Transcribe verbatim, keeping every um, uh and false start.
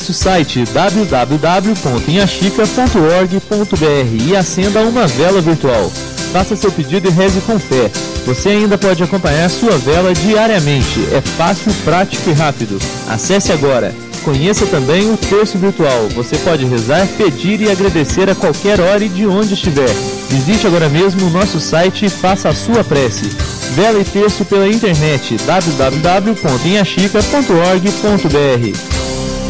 Nosso site w w w ponto inhaxica ponto org ponto b r e acenda uma vela virtual. Faça seu pedido e reze com fé. Você ainda pode acompanhar sua vela diariamente. É fácil, prático e rápido. Acesse agora. Conheça também o terço virtual. Você pode rezar, pedir e agradecer a qualquer hora e de onde estiver. Visite agora mesmo o nosso site e faça a sua prece. Vela e terço pela internet w w w ponto inhaxica ponto org ponto b r.